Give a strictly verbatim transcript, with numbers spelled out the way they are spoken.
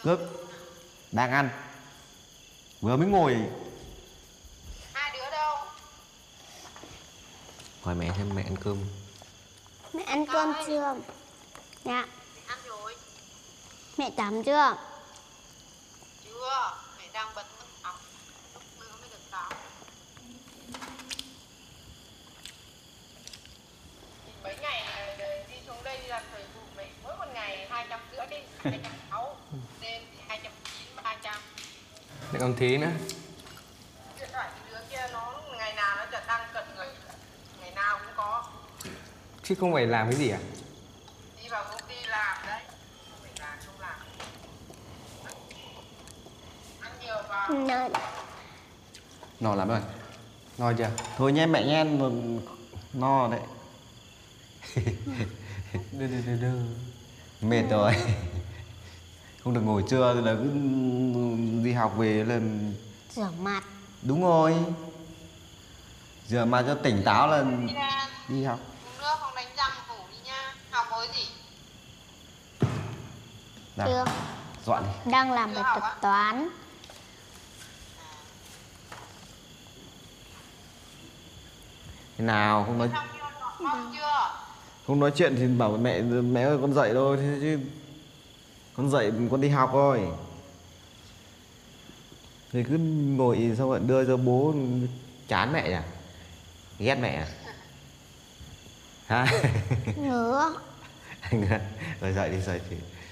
Cướp. Đang ăn. Vừa mới ngồi. Hai đứa đâu? Hỏi mẹ xem mẹ ăn cơm. Mẹ ăn cơm chưa? Dạ. Mẹ ăn rồi. Mẹ tắm chưa? Chưa, mẹ đang bận học. Lúc nữa mới được tắm. Mấy ngày đi xuống đây đi làm thời vụ mẹ mỗi một ngày hai trăm rưỡi đi, hai trăm sáu, đêm thì hai trăm chín, ba trăm. Lại còn thế nữa. Điện thoại cái đứa kia nó ngày nào nó chợt đăng cận người, ngày nào cũng có. Chứ không phải làm cái gì à? Đi vào công ty làm đấy, không phải làm không làm. Ăn nhiều vào. No. No lắm rồi. No chưa? Thôi nhé mẹ nhé. No đấy. Đơ đơ đơ đơ. Mệt rồi. Không được ngồi trưa rồi là cứ đi học về là Rửa mặt. đúng rồi. Rửa mặt cho tỉnh táo là Đi ra, đi học. uống nước không đánh răng ngủ đi nha. Học mối gì? Nào, Chưa. dọn đi. Đang làm bài tập toán. Thế nào không nói Xong chưa? Xong chưa? không nói chuyện thì bảo mẹ mẹ ơi con dậy thôi thế chứ. Con dậy con đi học thôi. Thì cứ ngồi xong rồi đưa cho bố chán mẹ nhỉ? Ghét mẹ à? Hả? Ngứa. Rồi dậy đi dậy thì